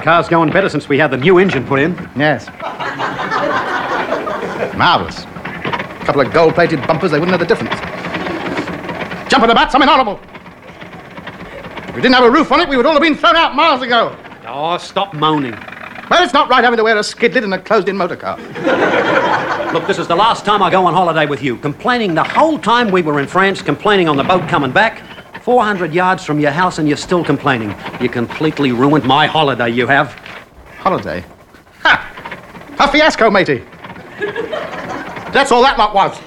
car's going better since we had the new engine put in. Yes. Marvellous. A couple of gold-plated bumpers, they wouldn't know the difference. Jump on the bat, something horrible. If we didn't have a roof on it, we would all have been thrown out miles ago. Oh, stop moaning. Well, it's not right having to wear a skid lid in a closed-in motor car. Look, this is the last time I go on holiday with you. Complaining the whole time we were in France, complaining on the boat coming back. 400 yards from your house and you're still complaining. You completely ruined my holiday, you have. Holiday? Ha! A fiasco, matey. That's all that lot was.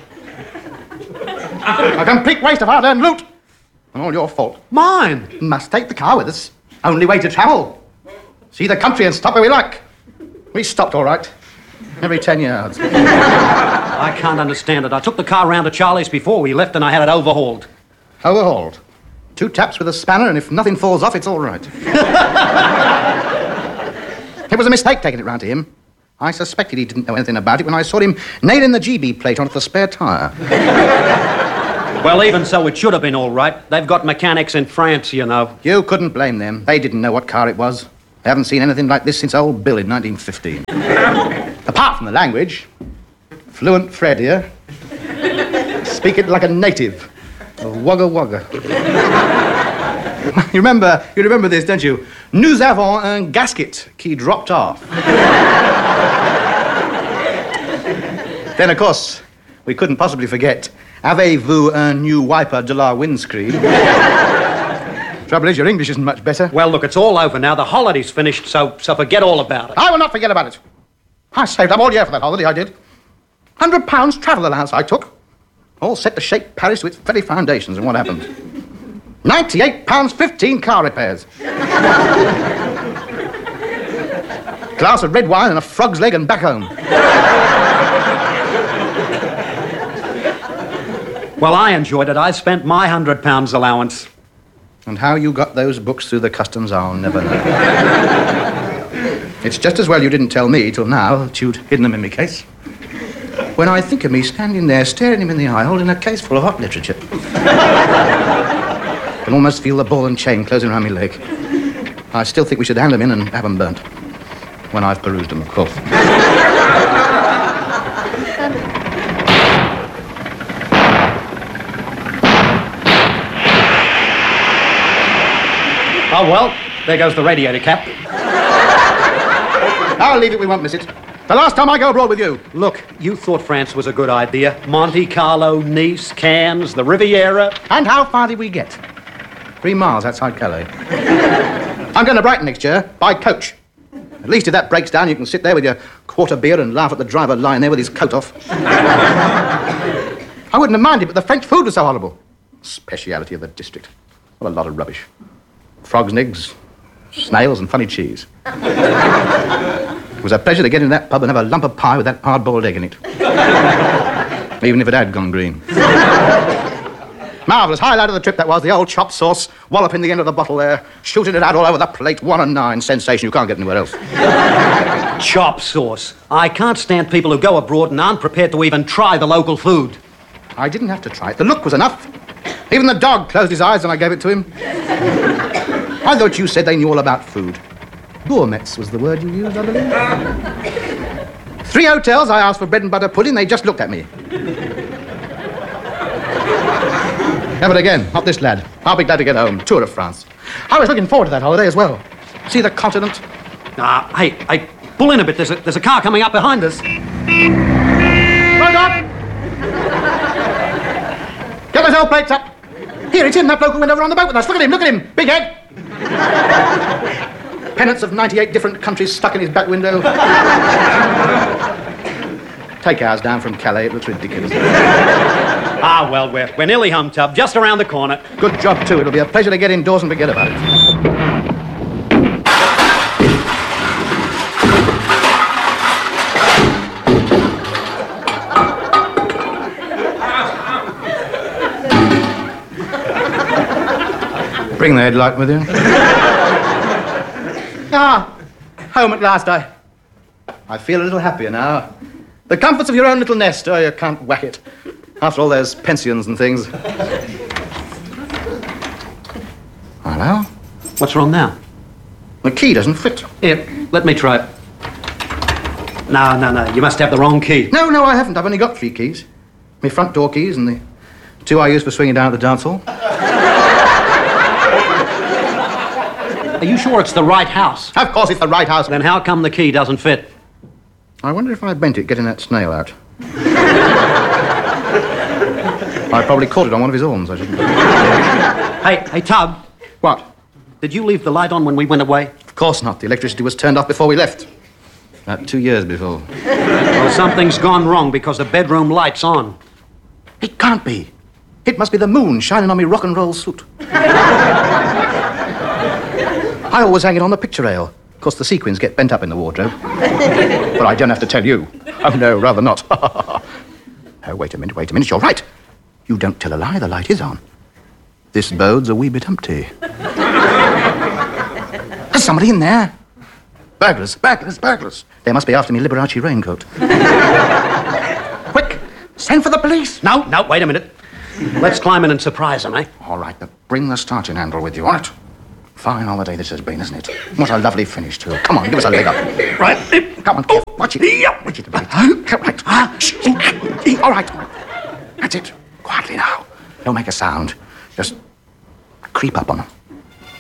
A complete waste of hard-earned loot. And all your fault. Mine? Must take the car with us. Only way to travel. See the country and stop where we like. We stopped all right. Every 10 yards. I can't understand it. I took the car round to Charlie's before we left and I had it overhauled. Overhauled? 2 taps with a spanner, and if nothing falls off, it's all right. It was a mistake taking it round to him. I suspected he didn't know anything about it when I saw him nailing the GB plate onto the spare tyre. Well, even so, it should have been all right. They've got mechanics in France, you know. You couldn't blame them. They didn't know what car it was. They haven't seen anything like this since old Bill in 1915. Apart from the language, fluent Fred here. Speak it like a native. Wagga wagga. You remember this, don't you? Nous avons un gasket qui dropped off. Then, of course, we couldn't possibly forget, avez-vous un new wiper de la windscreen? Trouble is, your English isn't much better. Well, look, it's all over now. The holiday's finished, so forget all about it. I will not forget about it. I saved up all year for that holiday, I did. £100 travel allowance I took. All set to shake Paris to its very foundations, and what happened? £98.15 car repairs. Glass of red wine and a frog's leg and back home. Well, I enjoyed it. I spent my £100 allowance. And how you got those books through the customs, I'll never know. It's just as well you didn't tell me till now that you'd hidden them in my case. When I think of me standing there staring him in the eye, holding a case full of hot literature. I can almost feel the ball and chain closing around my leg. I still think we should hand them in and have them burnt. When I've perused them, of course. Oh, well, there goes the radiator cap. I'll leave it, we won't miss it. The last time I go abroad with you. Look, you thought France was a good idea. Monte Carlo, Nice, Cannes, the Riviera. And how far did we get? 3 miles outside Calais. I'm going to Brighton next year, by coach. At least if that breaks down, you can sit there with your quarter beer and laugh at the driver lying there with his coat off. I wouldn't have minded, but the French food was so horrible. Speciality of the district. What a lot of rubbish. Frogs and eggs, snails and funny cheese. It was a pleasure to get in that pub and have a lump of pie with that hard-boiled egg in it. Even if it had gone green. Marvellous. Highlight of the trip that was, the old chop sauce, walloping the end of the bottle there, shooting it out all over the plate, 1 and 9. Sensation you can't get anywhere else. Chop sauce. I can't stand people who go abroad and aren't prepared to even try the local food. I didn't have to try it. The look was enough. Even the dog closed his eyes when I gave it to him. I thought you said they knew all about food. Gourmets was the word you used, I believe. 3 hotels, I asked for bread and butter pudding, they just looked at me. Never again, not this lad. I'll be glad to get home. Tour of France. I was looking forward to that holiday as well. See the continent. Hey, pull in a bit. There's a car coming up behind us. Right up! Get those old plates up. Here, it's him, that bloke who went over on the boat with us. Look at him. Big head. Pennants of 98 different countries stuck in his back window. Take ours down from Calais. It looks ridiculous. Well, we're nearly home, Tub. Just around the corner. Good job, too. It'll be a pleasure to get indoors and forget about it. Bring the headlight with you. Home at last. I feel a little happier now. The comforts of your own little nest. Oh, you can't whack it. After all those pensions and things. Hello? What's wrong now? The key doesn't fit. Here, let me try it. No. You must have the wrong key. No, I haven't. I've only got 3 keys. My front door keys and the 2 I use for swinging down at the dance hall. Are you sure it's the right house? Of course it's the right house. Then how come the key doesn't fit? I wonder if I bent it getting that snail out. I probably caught it on one of his horns, I shouldn't. Hey, Tub. What? Did you leave the light on when we went away? Of course not. The electricity was turned off before we left. About 2 years before. Well, something's gone wrong because the bedroom light's on. It can't be. It must be the moon shining on me rock and roll suit. I always hang it on the picture rail. Of course, the sequins get bent up in the wardrobe. But I don't have to tell you. Oh, no, rather not. Oh, wait a minute. You're right. You don't tell a lie. The light is on. This bodes a wee bit empty. There's somebody in there. Burglars. They must be after me Liberace raincoat. Quick, send for the police. No, wait a minute. Let's climb in and surprise them, eh? All right, but bring the starting handle with you, on it? Fine holiday this has been, isn't it? What a lovely finish, too. Come on, give us a leg up. Right. Come on, Kev. Watch it. Watch it a bit. Right. Shh. All right. That's it. Quietly now. Don't make a sound. Just creep up on them.